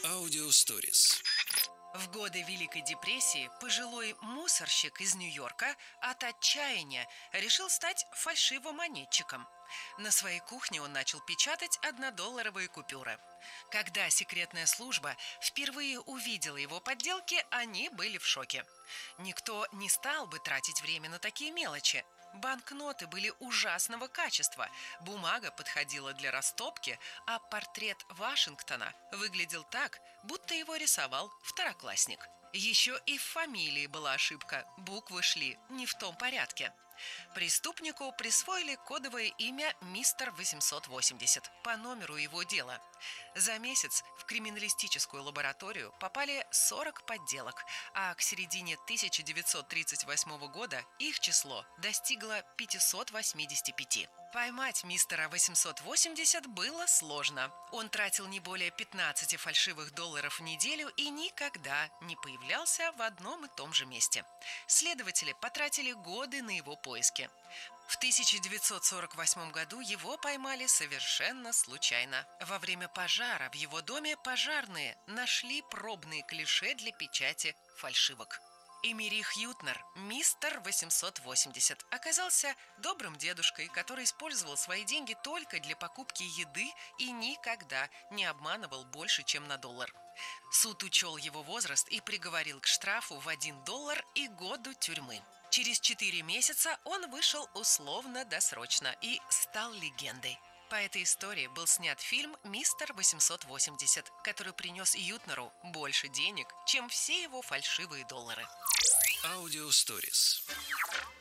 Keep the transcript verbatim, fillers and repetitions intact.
Аудиосторис. В годы Великой депрессии пожилой мусорщик из Нью-Йорка от отчаяния решил стать фальшивомонетчиком. На своей кухне он начал печатать однодолларовые купюры. Когда секретная служба впервые увидела его подделки, они были в шоке. Никто не стал бы тратить время на такие мелочи. Банкноты были ужасного качества, бумага подходила для растопки, а портрет Вашингтона выглядел так, будто его рисовал второклассник. Еще и в фамилии была ошибка, буквы шли не в том порядке. Преступнику присвоили кодовое имя мистер восемьсот восемьдесят по номеру его дела. За месяц в криминалистическую лабораторию попали сорок подделок, а к середине тысяча девятьсот тридцать восьмого года их число достигло пятьсот восемьдесят пять. Поймать мистера восемьсот восемьдесят было сложно. Он тратил не более пятнадцати фальшивых долларов в неделю и никогда не появлялся в одном и том же месте. Следователи потратили годы на его поиски. В тысяча девятьсот сорок восьмом году его поймали совершенно случайно. Во время пожара в его доме пожарные нашли пробные клише для печати фальшивок. Эмирих Ютнер, мистер восемьсот восемьдесят, оказался добрым дедушкой, который использовал свои деньги только для покупки еды и никогда не обманывал больше, чем на доллар. Суд учел его возраст и приговорил к штрафу в один доллар и году тюрьмы. Через четыре месяца он вышел условно-досрочно и стал легендой. По этой истории был снят фильм «Мистер восемьсот восемьдесят», который принес Ютнеру больше денег, чем все его фальшивые доллары. Аудиосторис.